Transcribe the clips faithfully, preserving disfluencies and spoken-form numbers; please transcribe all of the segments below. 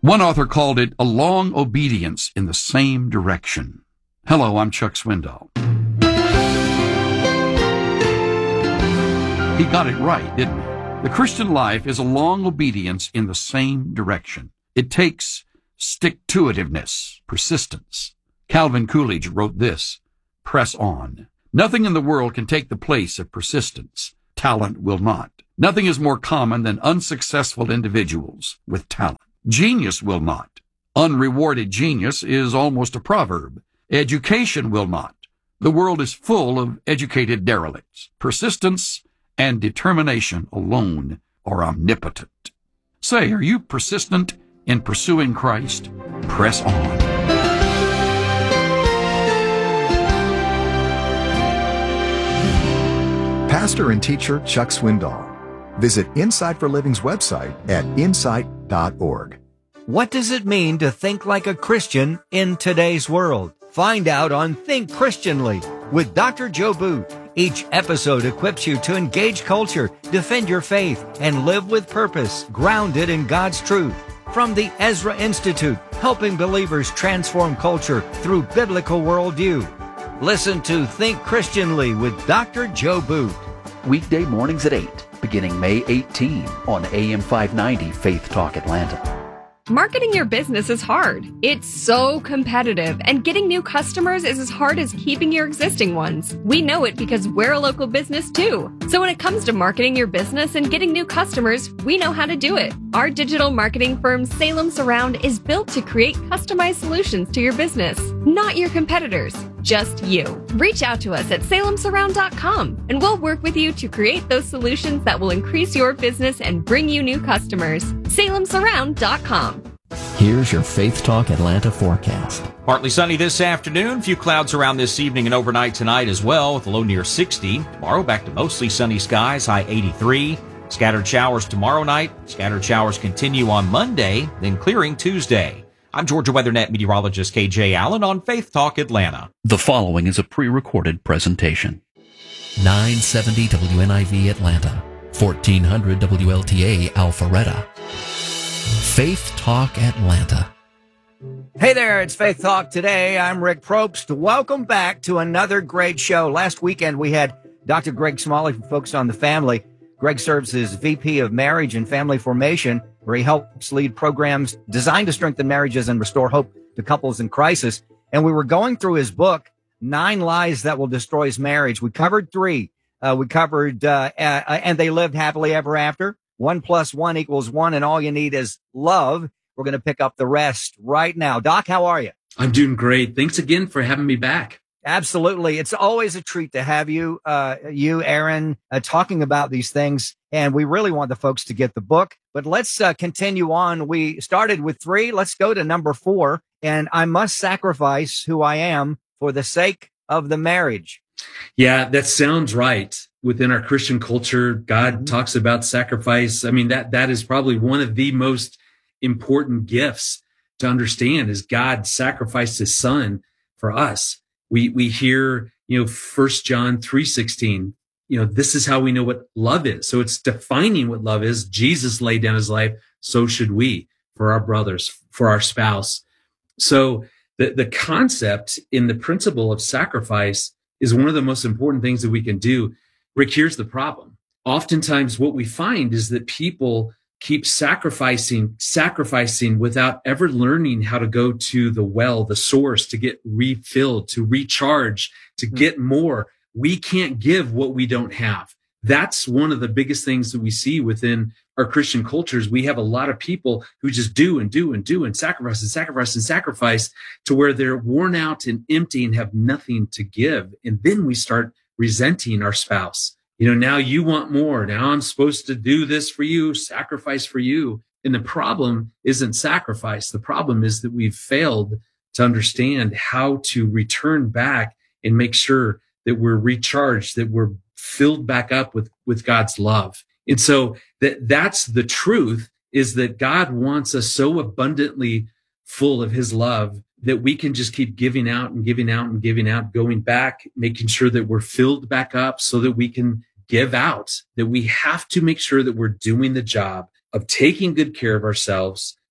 One author called it a long obedience in the same direction. Hello, I'm Chuck Swindoll. He got it right, didn't he? The Christian life is a long obedience in the same direction. It takes stick-to-itiveness, persistence. Calvin Coolidge wrote this, "Press on. Nothing in the world can take the place of persistence. Talent will not. Nothing is more common than unsuccessful individuals with talent. Genius will not. Unrewarded genius is almost a proverb. Education will not. The world is full of educated derelicts. Persistence and determination alone are omnipotent." Say, are you persistent in pursuing Christ? Press on. Pastor and teacher Chuck Swindoll. Visit Insight for Living's website at insight dot org. What does it mean to think like a Christian in today's world? Find out on Think Christianly with Doctor Joe Booth. Each episode equips you to engage culture, defend your faith, and live with purpose, grounded in God's truth. From the Ezra Institute, helping believers transform culture through biblical worldview. Listen to Think Christianly with Doctor Joe Booth. Weekday mornings at eight, beginning May eighteenth on A M five ninety Faith Talk Atlanta. Marketing your business is hard. It's so competitive, and getting new customers is as hard as keeping your existing ones. We know it because we're a local business too. So when it comes to marketing your business and getting new customers, we know how to do it. Our digital marketing firm, Salem Surround, is built to create customized solutions to your business, not your competitors, just you. Reach out to us at salem surround dot com, and we'll work with you to create those solutions that will increase your business and bring you new customers. salem surround dot com. Here's your Faith Talk Atlanta forecast. Partly sunny this afternoon. Few clouds around this evening and overnight tonight as well, with a low near sixty. Tomorrow, back to mostly sunny skies, high eighty-three. Scattered showers tomorrow night. Scattered showers continue on Monday, then clearing Tuesday. I'm Georgia WeatherNet meteorologist K J Allen on Faith Talk Atlanta. The following is a pre-recorded presentation. nine seventy W N I V Atlanta, fourteen hundred W L T A Alpharetta. Faith Talk Atlanta. Hey there, it's Faith Talk today. I'm Rick Probst. Welcome back to another great show. Last weekend we had Doctor Greg Smalley from Focus on the Family. Greg serves as V P of Marriage and Family Formation, where he helps lead programs designed to strengthen marriages and restore hope to couples in crisis. And we were going through his book, Nine Lies That Will Destroy Marriage. We covered three. Uh, we covered, uh, uh, and they lived happily ever after. One plus one equals one, and all you need is love. We're going to pick up the rest right now. Doc, how are you? I'm doing great. Thanks again for having me back. Absolutely. It's always a treat to have you, uh, you, Aaron, uh, talking about these things. And we really want the folks to get the book. But let's uh, continue on. We started with three. Let's go to number four. And I must sacrifice who I am for the sake of the marriage. Yeah, that sounds right. Within our Christian culture, God Mm-hmm. talks about sacrifice. I mean, that that is probably one of the most important gifts to understand is God sacrificed his son for us. We we hear, you know, First John three sixteen, you know, this is how we know what love is. So it's defining what love is. Jesus laid down his life. So should we for our brothers, for our spouse. So the, the concept in the principle of sacrifice is one of the most important things that we can do. Rick, here's the problem. Oftentimes what we find is that people keep sacrificing, sacrificing without ever learning how to go to the well, the source, to get refilled, to recharge, to get more. We can't give what we don't have. That's one of the biggest things that we see within our Christian cultures. We have a lot of people who just do and do and do and sacrifice and sacrifice and sacrifice to where they're worn out and empty and have nothing to give. And then we start resenting our spouse. You know, now you want more. Now I'm supposed to do this for you, sacrifice for you. And the problem isn't sacrifice. The problem is that we've failed to understand how to return back and make sure that we're recharged, that we're filled back up with, with God's love. And so that that's the truth, is that God wants us so abundantly full of his love that we can just keep giving out and giving out and giving out, going back, making sure that we're filled back up so that we can give out, that we have to make sure that we're doing the job of taking good care of ourselves,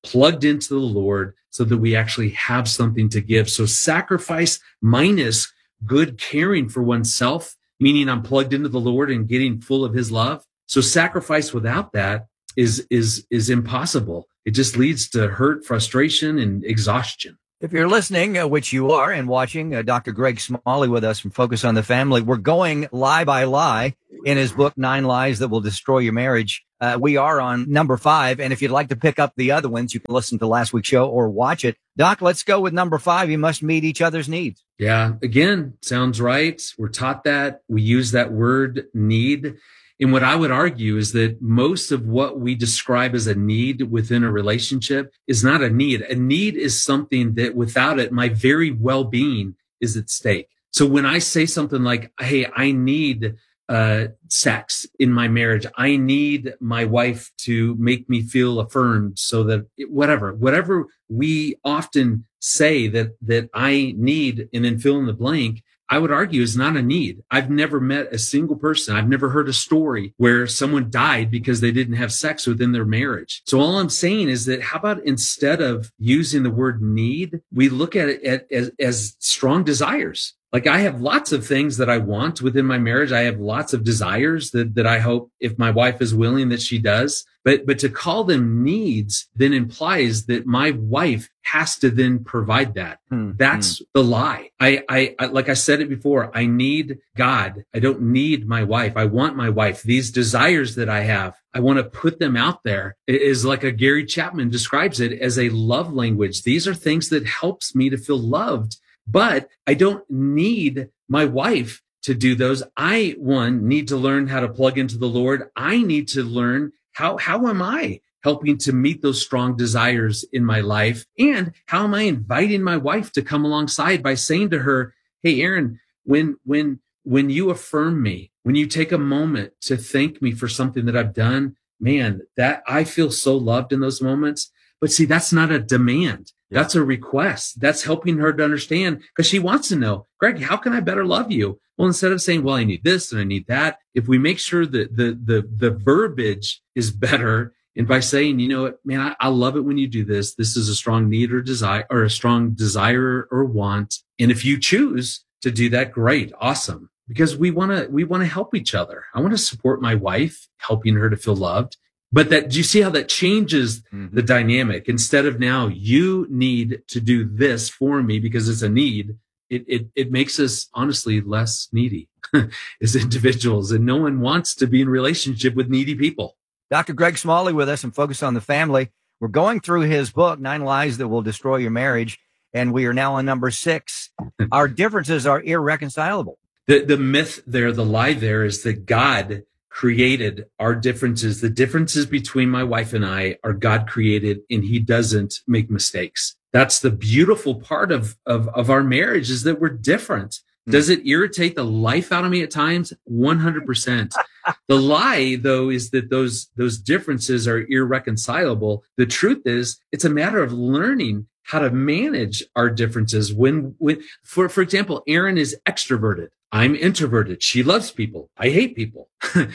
plugged into the Lord so that we actually have something to give. So sacrifice minus good caring for oneself, meaning I'm plugged into the Lord and getting full of his love. So sacrifice without that is, is, is impossible. It just leads to hurt, frustration, and exhaustion. If you're listening, uh, which you are, and watching uh, Doctor Greg Smalley with us from Focus on the Family, we're going lie by lie in his book, Nine Lies That Will Destroy Your Marriage. Uh, we are on number five. And if you'd like to pick up the other ones, you can listen to last week's show or watch it. Doc, let's go with number five. You must meet each other's needs. Yeah. Again, sounds right. We're taught that. We use that word need. And what I would argue is that most of what we describe as a need within a relationship is not a need. A need is something that without it, my very well-being is at stake. So when I say something like, hey, I need uh sex in my marriage, I need my wife to make me feel affirmed so that it, whatever, whatever we often say that, that I need and then fill in the blank, I would argue is not a need. I've never met a single person. I've never heard a story where someone died because they didn't have sex within their marriage. So all I'm saying is that how about instead of using the word need, we look at it as, as strong desires. Like I have lots of things that I want within my marriage. I have lots of desires that, that I hope if my wife is willing that she does. But, but to call them needs then implies that my wife has to then provide that. Hmm. That's hmm. the lie. I, I, I, like I said it before, I need God. I don't need my wife. I want my wife. These desires that I have, I want to put them out there. It is like a Gary Chapman describes it as a love language. These are things that helps me to feel loved. But I don't need my wife to do those. I, one, need to learn how to plug into the Lord. I need to learn how, how am I helping to meet those strong desires in my life? And how am I inviting my wife to come alongside by saying to her, hey, Aaron, when, when, when you affirm me, when you take a moment to thank me for something that I've done, man, that I feel so loved in those moments. But see, that's not a demand. That's a request. That's helping her to understand because she wants to know, Greg, how can I better love you? Well, instead of saying, well, I need this and I need that, if we make sure that the, the, the verbiage is better and by saying, you know what, man, I, I love it when you do this. This is a strong need or desire or a strong desire or want. And if you choose to do that, great. Awesome. Because we want to, we want to help each other. I want to support my wife, helping her to feel loved. But that, do you see how that changes mm-hmm. the dynamic? Instead of now you need to do this for me because it's a need, it, it, it makes us honestly less needy as individuals. And no one wants to be in relationship with needy people. Doctor Greg Smalley with us and Focus on the Family. We're going through his book, Nine Lies That Will Destroy Your Marriage. And we are now on number six. Our differences are irreconcilable. The, the myth there, the lie there is that God created our differences. The differences between my wife and I are God created, and he doesn't make mistakes. That's the beautiful part of, of, of our marriage is that we're different. Does it irritate the life out of me at times? one hundred percent. The lie, though, is that those, those differences are irreconcilable. The truth is it's a matter of learning how to manage our differences. When, when, for, for example, Aaron is extroverted. I'm introverted. She loves people. I hate people.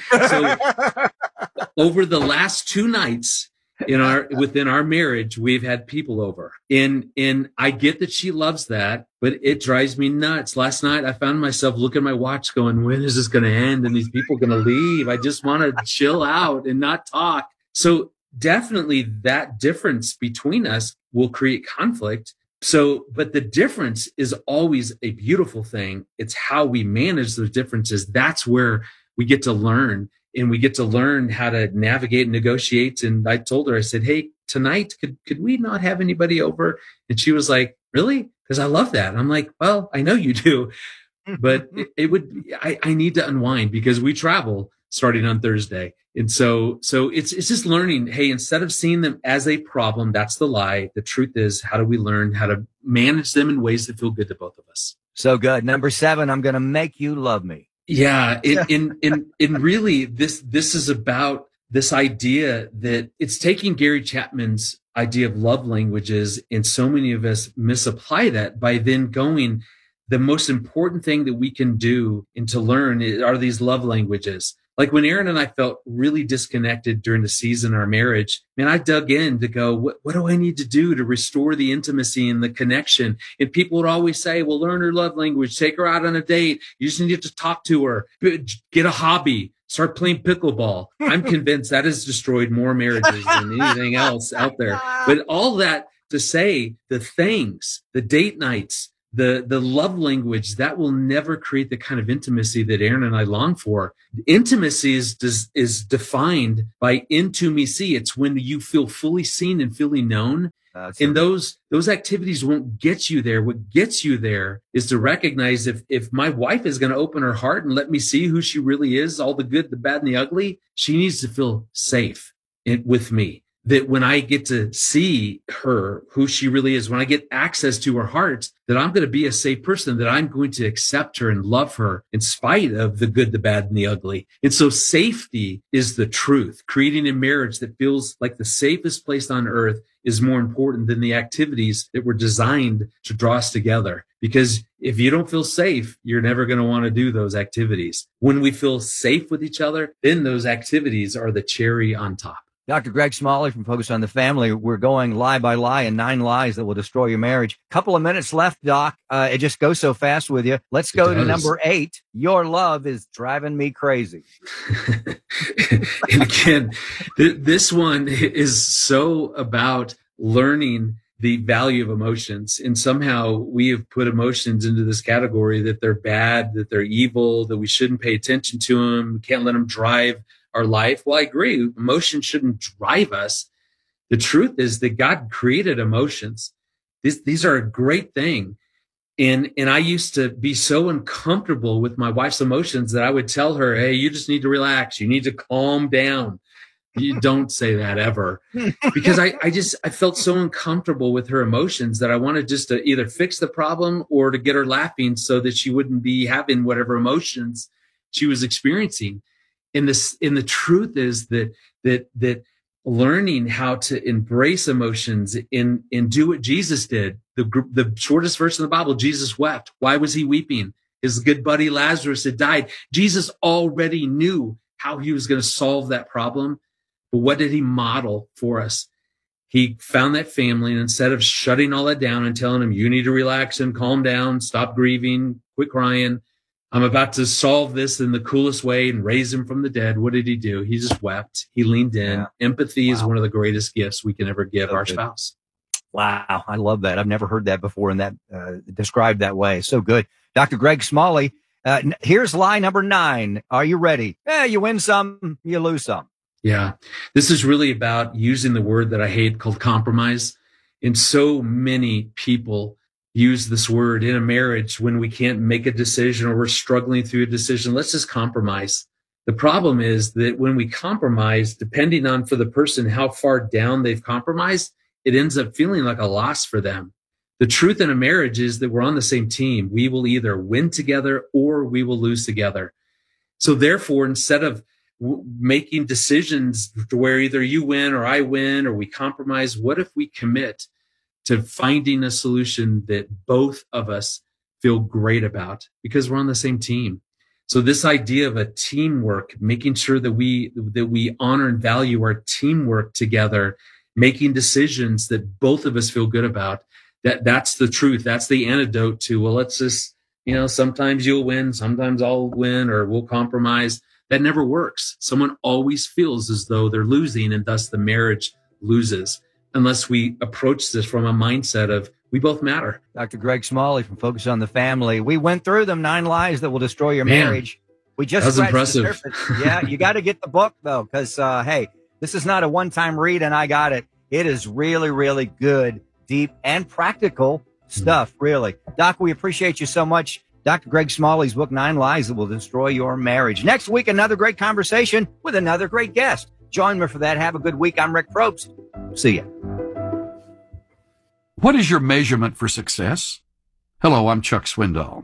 So over the last two nights in our, within our marriage, we've had people over and, and I get that she loves that, but it drives me nuts. Last night, I found myself looking at my watch going, when is this going to end? And these people going to leave. I just want to chill out and not talk. So definitely that difference between us will create conflict. So, but the difference is always a beautiful thing. It's how we manage those differences. That's where we get to learn, and we get to learn how to navigate and negotiate. And I told her, I said, hey, tonight, could, could we not have anybody over? And she was like, really? Because I love that. And I'm like, well, I know you do, but it, it would, I, I need to unwind because we travel starting on Thursday. And so, so it's, it's just learning, hey, instead of seeing them as a problem, that's the lie. The truth is, how do we learn how to manage them in ways that feel good to both of us? So good. Number seven, I'm going to make you love me. Yeah. In, in, in, in really this, this is about this idea that it's taking Gary Chapman's idea of love languages. And so many of us misapply that by then going, the most important thing that we can do and to learn are these love languages. Like when Aaron and I felt really disconnected during the season of our marriage, man, I dug in to go, what, what do I need to do to restore the intimacy and the connection? And people would always say, well, learn her love language, take her out on a date. You just need to talk to her, get a hobby, start playing pickleball. I'm convinced that has destroyed more marriages than anything else out there. But all that to say, the things, the date nights, the the love language, that will never create the kind of intimacy that Aaron and I long for. Intimacy is is defined by intimacy. It's when you feel fully seen and fully known. Uh, and those those activities won't get you there. What gets you there is to recognize if if my wife is going to open her heart and let me see who she really is, all the good, the bad, and the ugly, she needs to feel safe in, with me. That when I get to see her, who she really is, when I get access to her heart, that I'm going to be a safe person, that I'm going to accept her and love her in spite of the good, the bad, and the ugly. And so safety is the truth. Creating a marriage that feels like the safest place on earth is more important than the activities that were designed to draw us together. Because if you don't feel safe, you're never going to want to do those activities. When we feel safe with each other, then those activities are the cherry on top. Doctor Greg Smalley from Focus on the Family. We're going lie by lie and nine lies that will destroy your marriage. Couple of minutes left, Doc. Uh, it just goes so fast with you. Let's go to number eight. Your love is driving me crazy. And again, th- this one is so about learning the value of emotions. And somehow we have put emotions into this category that they're bad, that they're evil, that we shouldn't pay attention to them. We can't let them drive our life. Well, I agree. Emotions shouldn't drive us. The truth is that God created emotions. These, these are a great thing. And, and I used to be so uncomfortable with my wife's emotions that I would tell her, hey, you just need to relax. You need to calm down. You don't say that ever. Because I, I just, I felt so uncomfortable with her emotions that I wanted just to either fix the problem or to get her laughing so that she wouldn't be having whatever emotions she was experiencing. And this, and the truth is that, that, that learning how to embrace emotions and, and do what Jesus did. The, the shortest verse in the Bible, Jesus wept. Why was he weeping? His good buddy Lazarus had died. Jesus already knew how he was going to solve that problem. But what did he model for us? He found that family, and instead of shutting all that down and telling them, you need to relax and calm down, stop grieving, quit crying, I'm about to solve this in the coolest way and raise him from the dead. What did he do? He just wept. He leaned in. Yeah. Empathy wow. is one of the greatest gifts we can ever give so our good. spouse. Wow. I love that. I've never heard that before and that uh, described that way. So good. Doctor Greg Smalley, uh, here's lie number nine. Are you ready? Yeah, you win some, you lose some. Yeah. This is really about using the word that I hate called compromise. And so many people use this word in a marriage when we can't make a decision or we're struggling through a decision. Let's just compromise. The problem is that when we compromise, depending on for the person how far down they've compromised, it ends up feeling like a loss for them. The truth in a marriage is that we're on the same team. We will either win together or we will lose together. So therefore, instead of w- making decisions to where either you win or I win or we compromise, what if we commit to finding a solution that both of us feel great about because we're on the same team? So this idea of a teamwork, making sure that we, that we honor and value our teamwork together, making decisions that both of us feel good about, that that's the truth. That's the antidote to, well, let's just, you know, sometimes you'll win, sometimes I'll win, or we'll compromise. That never works. Someone always feels as though they're losing, and thus the marriage loses, unless we approach this from a mindset of we both matter. Doctor Greg Smalley from Focus on the Family. We went through them, nine lies that will destroy your Man, marriage. We just that's impressive. The surface. Yeah, you got to get the book though, because uh, hey, this is not a one-time read and I got it. It is really, really good, deep, and practical stuff. Mm-hmm. Really, Doc, we appreciate you so much. Doctor Greg Smalley's book, Nine Lies That Will Destroy Your Marriage. Next week, another great conversation with another great guest. Join me for that. Have a good week. I'm Rick Probst. See ya. What is your measurement for success? Hello, I'm Chuck Swindoll.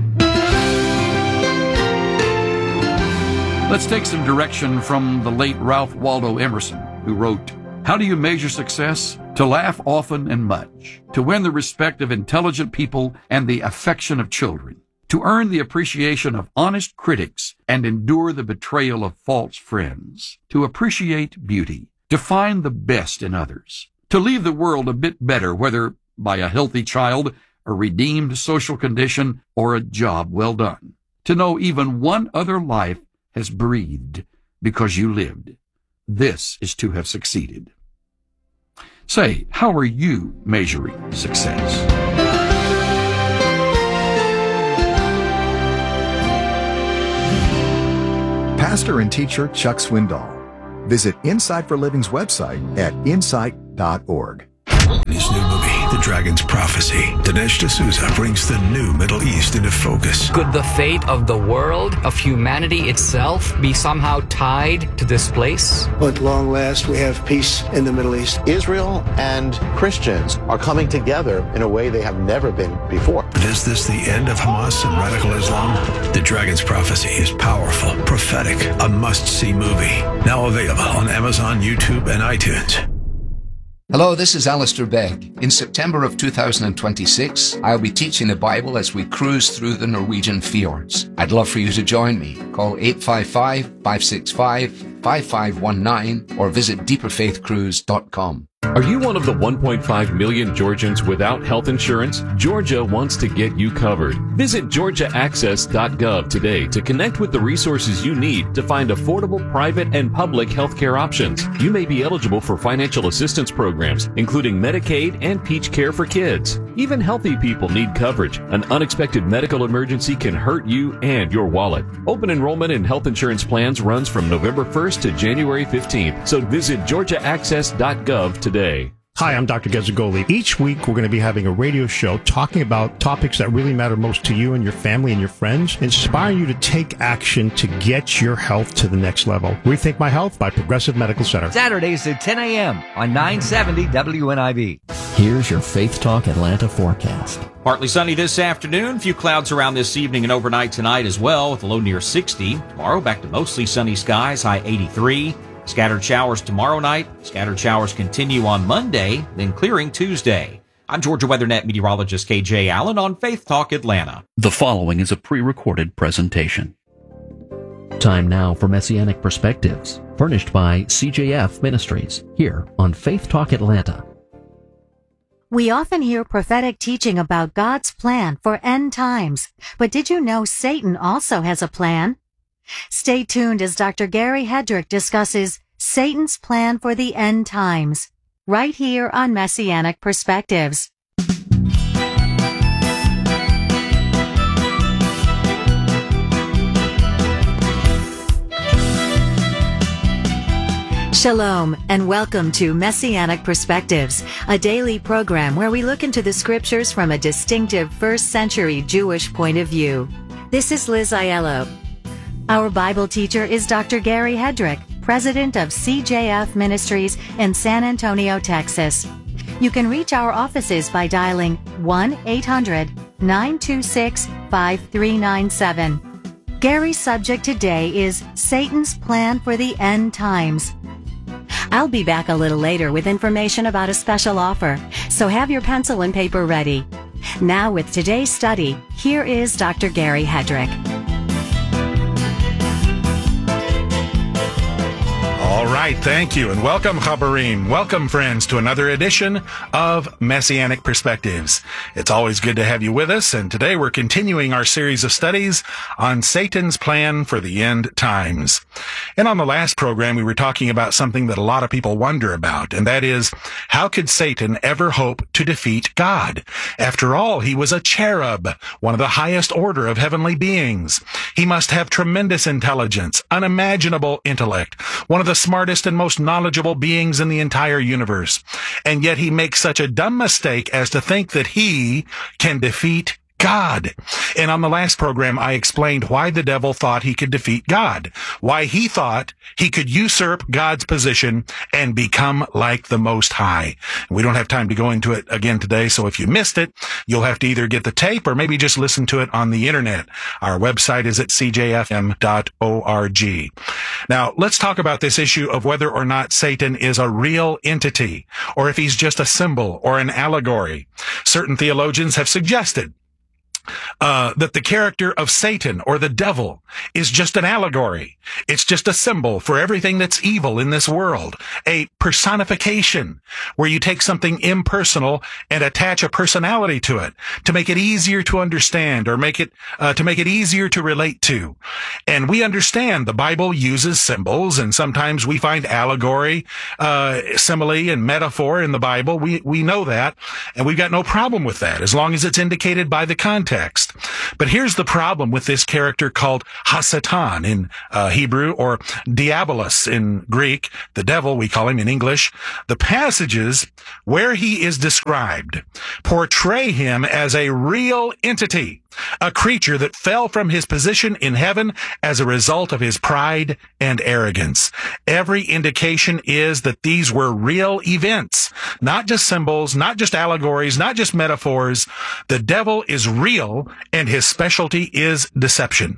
Let's take some direction from the late Ralph Waldo Emerson, who wrote, "How do you measure success? To laugh often and much, to win the respect of intelligent people and the affection of children, to earn the appreciation of honest critics and endure the betrayal of false friends, to appreciate beauty, to find the best in others, to leave the world a bit better, whether by a healthy child, a redeemed social condition, or a job well done, to know even one other life has breathed because you lived. This is to have succeeded. Say, how are you measuring success? Pastor and teacher Chuck Swindoll. Visit Insight for Living's website at insight dot org. In his new movie, The Dragon's Prophecy, Dinesh D'Souza brings the new Middle East into focus. Could the fate of the world, of humanity itself, be somehow tied to this place? At long last, we have peace in the Middle East. Israel and Christians are coming together in a way they have never been before. But is this the end of Hamas and radical Islam? The Dragon's Prophecy is powerful, prophetic, a must-see movie. Now available on Amazon, YouTube, and iTunes. Hello, this is Alistair Begg. In September of two thousand twenty-six, I'll be teaching the Bible as we cruise through the Norwegian fjords. I'd love for you to join me. Call eight five five, five six five, five five one nine or visit deeper faith cruise dot com. Are you one of the one point five million Georgians without health insurance? Georgia wants to get you covered. Visit georgia access dot gov today to connect with the resources you need to find affordable private and public health care options. You may be eligible for financial assistance programs, including Medicaid and Peach Care for Kids. Even healthy people need coverage. An unexpected medical emergency can hurt you and your wallet. Open enrollment in health insurance plans runs from November first to January fifteenth, so visit georgia access dot gov today. Hi, I'm Doctor Gezagoli. Each week, we're going to be having a radio show talking about topics that really matter most to you and your family and your friends, inspiring you to take action to get your health to the next level. Rethink My Health by Progressive Medical Center. Saturdays at ten a.m. on nine seventy W N I V. Here's your Faith Talk Atlanta forecast. Partly sunny this afternoon. Few clouds around this evening and overnight tonight as well, with a low near sixty. Tomorrow, back to mostly sunny skies, high eighty-three. Scattered showers tomorrow night. Scattered showers continue on Monday, then clearing Tuesday. I'm Georgia WeatherNet meteorologist K J Allen on Faith Talk Atlanta. The following is a pre-recorded presentation. Time now for Messianic Perspectives, furnished by C J F Ministries, here on Faith Talk Atlanta. We often hear prophetic teaching about God's plan for end times, but did you know Satan also has a plan? Stay tuned as Doctor Gary Hedrick discusses Satan's plan for the end times, right here on Messianic Perspectives. Shalom, and welcome to Messianic Perspectives, a daily program where we look into the scriptures from a distinctive first century Jewish point of view. This is Liz Aiello. Our Bible teacher is Doctor Gary Hedrick, president of C J F Ministries in San Antonio, Texas. You can reach our offices by dialing one eight hundred, nine two six, five three nine seven. Gary's subject today is Satan's plan for the end times. I'll be back a little later with information about a special offer, so have your pencil and paper ready. Now with today's study, here is Doctor Gary Hedrick. All right, thank you, and welcome, Chabarim. Welcome, friends, to another edition of Messianic Perspectives. It's always good to have you with us, and today we're continuing our series of studies on Satan's plan for the end times. And on the last program, we were talking about something that a lot of people wonder about, and that is, how could Satan ever hope to defeat God? After all, he was a cherub, one of the highest order of heavenly beings. He must have tremendous intelligence, unimaginable intellect, one of the smartest and most knowledgeable beings in the entire universe. And yet he makes such a dumb mistake as to think that he can defeat God. And on the last program, I explained why the devil thought he could defeat God, why he thought he could usurp God's position and become like the Most High. We don't have time to go into it again today, so if you missed it, you'll have to either get the tape or maybe just listen to it on the internet. Our website is at c j f m dot org. Now, let's talk about this issue of whether or not Satan is a real entity, or if he's just a symbol or an allegory. Certain theologians have suggested uh, that the character of Satan or the devil is just an allegory. It's just a symbol for everything that's evil in this world, a personification where you take something impersonal and attach a personality to it to make it easier to understand or make it, uh, to make it easier to relate to. And we understand the Bible uses symbols, and sometimes we find allegory, uh, simile and metaphor in the Bible. We, we know that, and we've got no problem with that as long as it's indicated by the context. But here's the problem with this character called Hasatan in uh, Hebrew, or Diabolos in Greek, the devil, we call him in English. The passages where he is described portray him as a real entity, a creature that fell from his position in heaven as a result of his pride and arrogance. Every indication is that these were real events, not just symbols, not just allegories, not just metaphors. The devil is real, and his specialty is deception.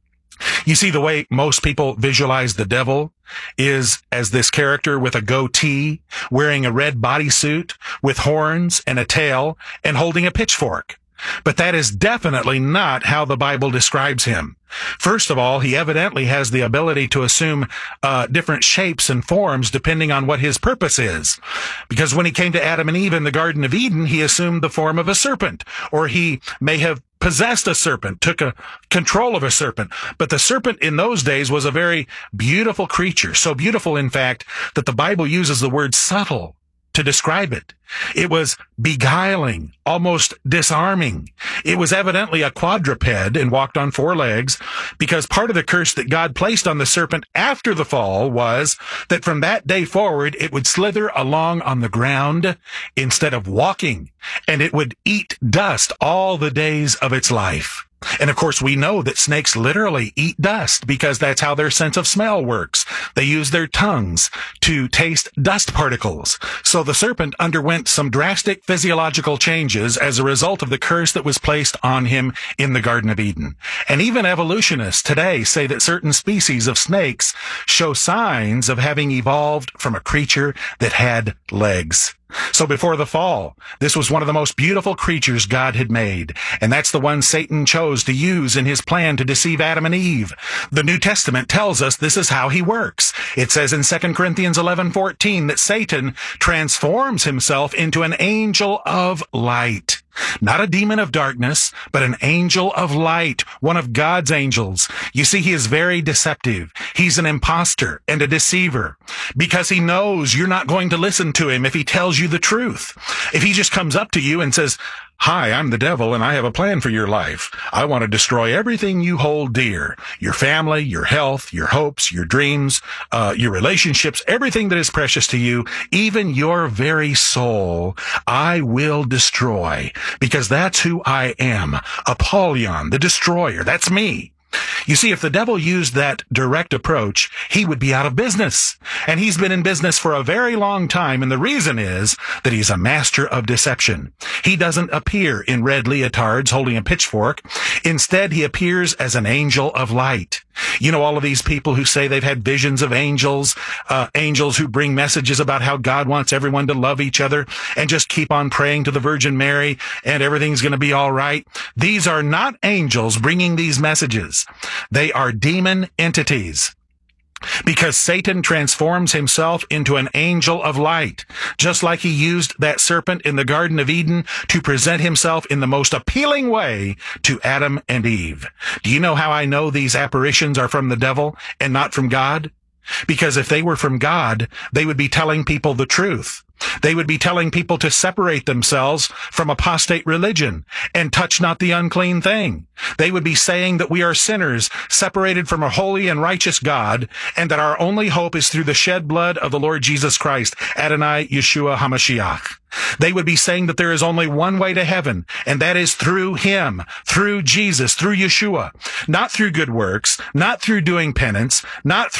You see, the way most people visualize the devil is as this character with a goatee, wearing a red bodysuit, with horns and a tail, and holding a pitchfork. But that is definitely not how the Bible describes him. First of all, he evidently has the ability to assume uh, different shapes and forms depending on what his purpose is. Because when he came to Adam and Eve in the Garden of Eden, he assumed the form of a serpent, or he may have possessed a serpent, took a control of a serpent. But the serpent in those days was a very beautiful creature, so beautiful, in fact, that the Bible uses the word subtle to describe it. It was beguiling, almost disarming. It was evidently a quadruped and walked on four legs, because part of the curse that God placed on the serpent after the fall was that from that day forward, it would slither along on the ground instead of walking, and it would eat dust all the days of its life. And of course, we know that snakes literally eat dust because that's how their sense of smell works. They use their tongues to taste dust particles. So the serpent underwent some drastic physiological changes as a result of the curse that was placed on him in the Garden of Eden. And even evolutionists today say that certain species of snakes show signs of having evolved from a creature that had legs. So before the fall, this was one of the most beautiful creatures God had made, and that's the one Satan chose to use in his plan to deceive Adam and Eve. The New Testament tells us this is how he works. It says in Second Corinthians eleven fourteen that Satan transforms himself into an angel of light. Not a demon of darkness, but an angel of light, one of God's angels. You see, he is very deceptive. He's an imposter and a deceiver because he knows you're not going to listen to him if he tells you the truth. If he just comes up to you and says, "Hi, I'm the devil, and I have a plan for your life. I want to destroy everything you hold dear. Your family, your health, your hopes, your dreams, uh, your relationships, everything that is precious to you, even your very soul, I will destroy. Because that's who I am. Apollyon, the destroyer. That's me." You see, if the devil used that direct approach, he would be out of business. And he's been in business for a very long time, and the reason is that he's a master of deception. He doesn't appear in red leotards holding a pitchfork. Instead, he appears as an angel of light. You know, all of these people who say they've had visions of angels, uh, angels who bring messages about how God wants everyone to love each other and just keep on praying to the Virgin Mary and everything's going to be all right. These are not angels bringing these messages. They are demon entities. Because Satan transforms himself into an angel of light, just like he used that serpent in the Garden of Eden to present himself in the most appealing way to Adam and Eve. Do you know how I know these apparitions are from the devil and not from God? Because if they were from God, they would be telling people the truth. They would be telling people to separate themselves from apostate religion and touch not the unclean thing. They would be saying that we are sinners separated from a holy and righteous God, and that our only hope is through the shed blood of the Lord Jesus Christ, Adonai Yeshua HaMashiach. They would be saying that there is only one way to heaven, and that is through him, through Jesus, through Yeshua, not through good works, not through doing penance, not through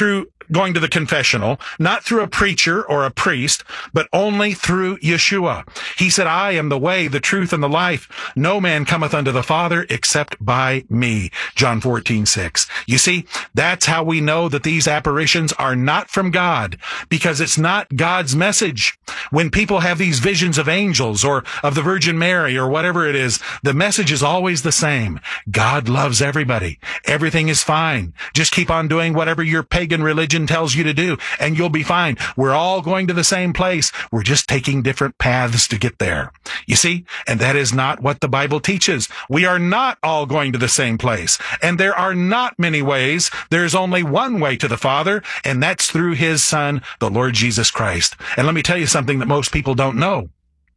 going to the confessional, not through a preacher or a priest, but only through Yeshua. He said, I am the way, the truth, and the life. No man cometh unto the Father except by me. John fourteen six. You see, that's how we know that these apparitions are not from God, because it's not God's message. When people have these visions of angels or of the Virgin Mary or whatever it is, the message is always the same. God loves everybody. Everything is fine. Just keep on doing whatever your pagan religion tells you to do, and you'll be fine. We're all going to the same place. We're just taking different paths to get there. You see? And that is not what the Bible teaches. We are not all going to the same place. And there are not many ways. There's only one way to the Father, and that's through his Son, the Lord Jesus Christ. And let me tell you something that most people don't know.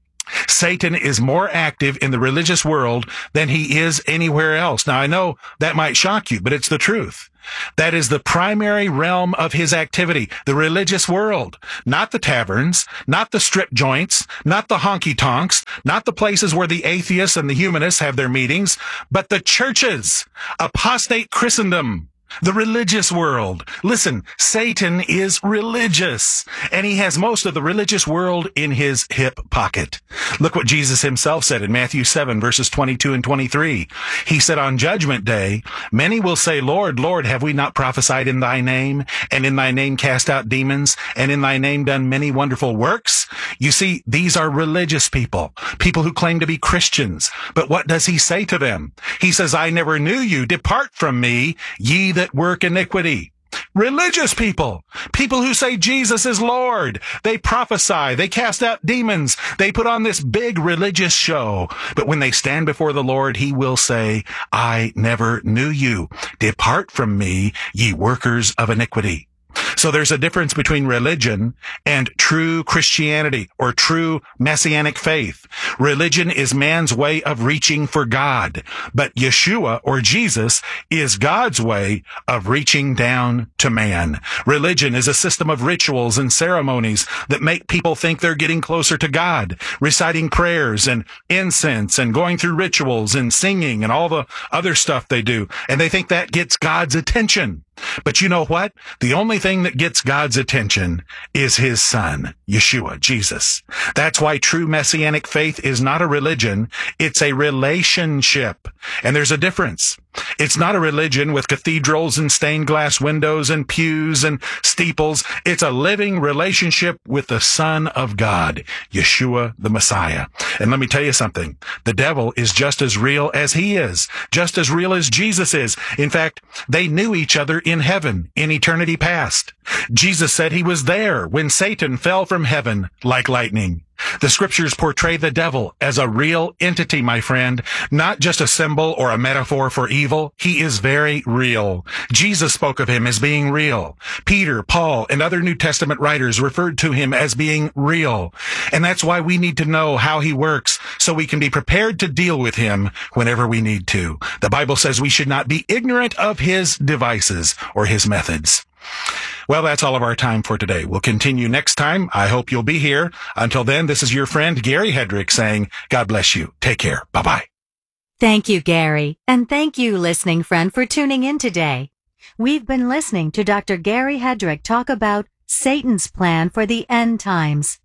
Satan is more active in the religious world than he is anywhere else. Now, I know that might shock you, but it's the truth. That is the primary realm of his activity, the religious world, not the taverns, not the strip joints, not the honky-tonks, not the places where the atheists and the humanists have their meetings, but the churches, apostate Christendom. The religious world. Listen, Satan is religious, and he has most of the religious world in his hip pocket. Look what Jesus himself said in Matthew seven, verses twenty-two and twenty-three. He said, on judgment day, many will say, Lord, Lord, have we not prophesied in thy name, and in thy name cast out demons, and in thy name done many wonderful works? You see, these are religious people, people who claim to be Christians. But what does he say to them? He says, I never knew you. Depart from me, ye that work iniquity. Religious people, people who say Jesus is Lord. They prophesy, they cast out demons, they put on this big religious show. But when they stand before the Lord, he will say, I never knew you. Depart from me, ye workers of iniquity. So there's a difference between religion and true Christianity or true messianic faith. Religion is man's way of reaching for God, but Yeshua or Jesus is God's way of reaching down to man. Religion is a system of rituals and ceremonies that make people think they're getting closer to God, reciting prayers and incense and going through rituals and singing and all the other stuff they do. And they think that gets God's attention. But you know what? The only thing that gets God's attention is his Son, Yeshua, Jesus. That's why true messianic faith is not a religion. It's a relationship. And there's a difference. It's not a religion with cathedrals and stained glass windows and pews and steeples. It's a living relationship with the Son of God, Yeshua the Messiah. And let me tell you something. The devil is just as real as he is, just as real as Jesus is. In fact, they knew each other in heaven in eternity past. Jesus said he was there when Satan fell from heaven like lightning. The scriptures portray the devil as a real entity, my friend, not just a symbol or a metaphor for evil. He is very real. Jesus spoke of him as being real. Peter, Paul, and other New Testament writers referred to him as being real. And that's why we need to know how he works so we can be prepared to deal with him whenever we need to. The Bible says we should not be ignorant of his devices or his methods. Well, that's all of our time for today. We'll continue next time. I hope you'll be here. Until then, this is your friend Gary Hedrick saying, God bless you. Take care. Bye-bye. Thank you, Gary. And thank you, listening friend, for tuning in today. We've been listening to Doctor Gary Hedrick talk about Satan's plan for the end times.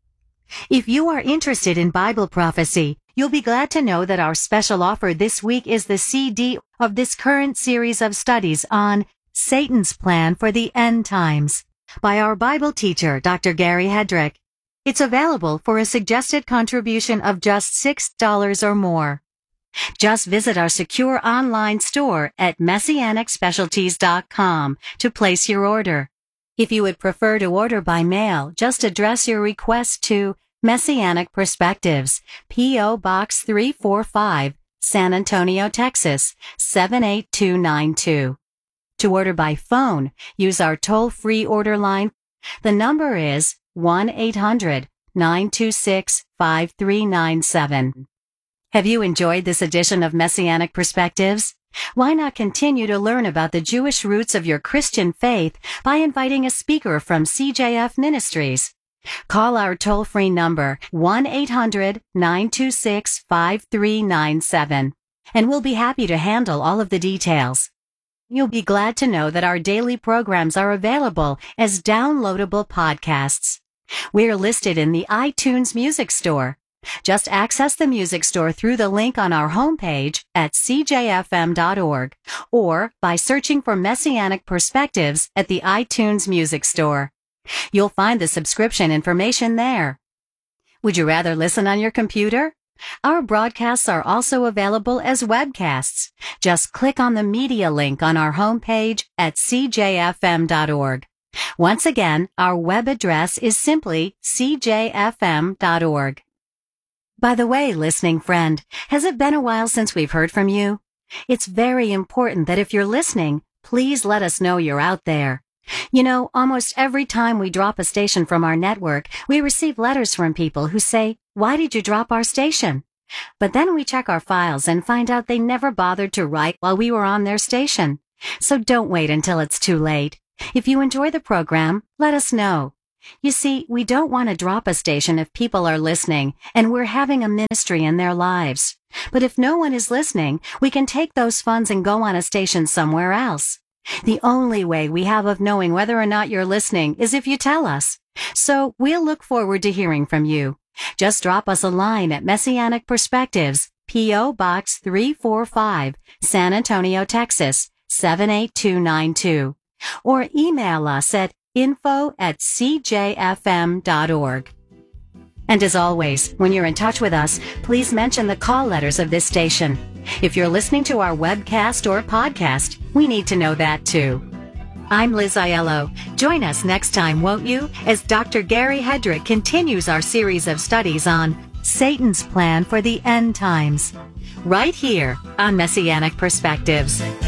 If you are interested in Bible prophecy, you'll be glad to know that our special offer this week is the C D of this current series of studies on Satan's Plan for the End Times by our Bible teacher, Doctor Gary Hedrick. It's available for a suggested contribution of just six dollars or more. Just visit our secure online store at messianic specialties dot com to place your order. If you would prefer to order by mail, just address your request to Messianic Perspectives, P O Box three forty-five, San Antonio, Texas, seven eight two nine two. To order by phone, use our toll-free order line. The number is one eight hundred nine two six five three nine seven. Have you enjoyed this edition of Messianic Perspectives? Why not continue to learn about the Jewish roots of your Christian faith by inviting a speaker from C J F Ministries? Call our toll-free number one eight hundred nine two six five three nine seven, and we'll be happy to handle all of the details. You'll be glad to know that our daily programs are available as downloadable podcasts. We're listed in the iTunes Music Store. Just access the music store through the link on our homepage at c j f m dot org or by searching for Messianic Perspectives at the iTunes Music Store. You'll find the subscription information there. Would you rather listen on your computer? Our broadcasts are also available as webcasts. Just click on the media link on our homepage at c j f m dot org. Once again, our web address is simply c j f m dot org. By the way, listening friend, has it been a while since we've heard from you? It's very important that if you're listening, please let us know you're out there. You know, almost every time we drop a station from our network, we receive letters from people who say, "Why did you drop our station?" But then we check our files and find out they never bothered to write while we were on their station. So don't wait until it's too late. If you enjoy the program, let us know. You see, we don't want to drop a station if people are listening and we're having a ministry in their lives. But if no one is listening, we can take those funds and go on a station somewhere else. The only way we have of knowing whether or not you're listening is if you tell us. So we'll look forward to hearing from you. Just drop us a line at Messianic Perspectives, P O. Box three forty-five, San Antonio, Texas, seven eight two nine two. Or email us at info at c j f m dot org. And as always, when you're in touch with us, please mention the call letters of this station. If you're listening to our webcast or podcast, we need to know that too. I'm Liz Aiello. Join us next time, won't you, as Doctor Gary Hedrick continues our series of studies on Satan's plan for the end times, right here on Messianic Perspectives.